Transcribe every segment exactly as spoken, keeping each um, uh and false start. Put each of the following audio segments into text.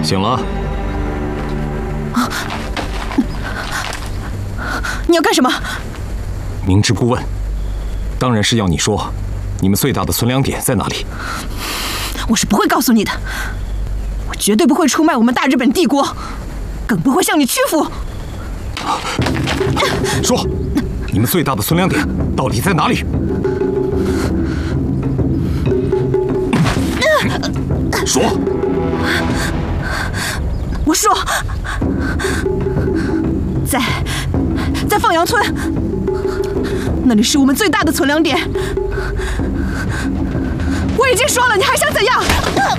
醒了。 啊！你要干什么？ 明知故问，当然是要你说，你们最大的存粮点在哪里。 我是不会告诉你的，我绝对不会出卖我们大日本帝国，更不会向你屈服。 说，你们最大的存粮点到底在哪里？说。 我说，在在放羊村，那里是我们最大的存粮点。我已经说了，你还想怎样？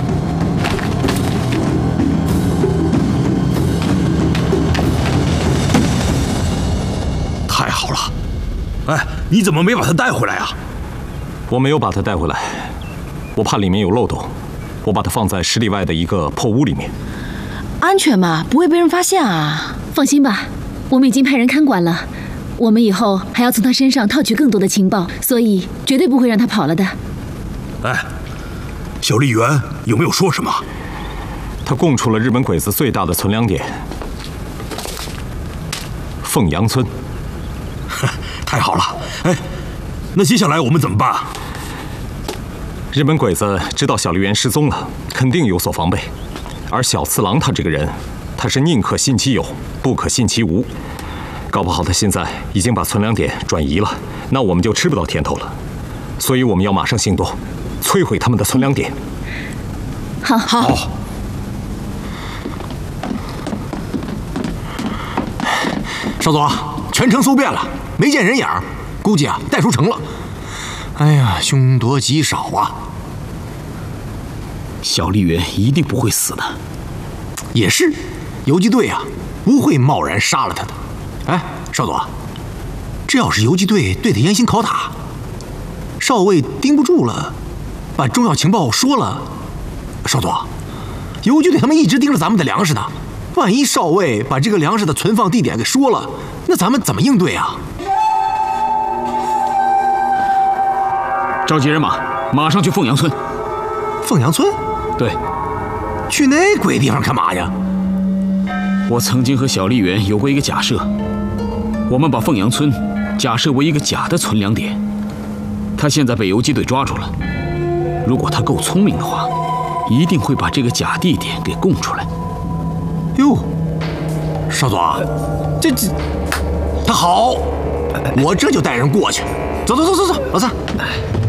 太好了！哎，你怎么没把他带回来啊？ 我没有把他带回来，我怕里面有漏洞，我把他放在十里外的一个破屋里面。 安全嘛，不会被人发现啊。 放心吧，我们已经派人看管了。我们以后还要从他身上套取更多的情报，所以绝对不会让他跑了的。 哎，小笠原有没有说什么？ 他供出了日本鬼子最大的存粮点——凤阳村。 太好了！哎，那接下来我们怎么办？ 日本鬼子知道小笠原失踪了，肯定有所防备。而小次郎他这个人，他是宁可信其有，不可信其无。搞不好他现在已经把存粮点转移了，那我们就吃不到甜头了。所以我们要马上行动，摧毁他们的存粮点。 好， 好。好少佐，全城搜遍了，没见人影，估计啊带出城了。哎呀，凶多吉少啊！ 小笠原一定不会死的。 也是，游击队啊不会贸然杀了他的。哎，少佐，这要是游击队对他严刑拷打，少尉盯不住了，把重要情报说了，少佐，游击队他们一直盯着咱们的粮食呢。万一少尉把这个粮食的存放地点给说了，那咱们怎么应对啊？ 召集人马，马上去凤阳村。 凤阳村？ 对。 去那鬼地方干嘛呀？ 我曾经和小笠原有过一个假设，我们把凤阳村假设为一个假的存粮点。他现在被游击队抓住了，如果他够聪明的话，一定会把这个假地点给供出来。 哟，少佐，这这，他好，我这就带人过去。走走走走走，老三。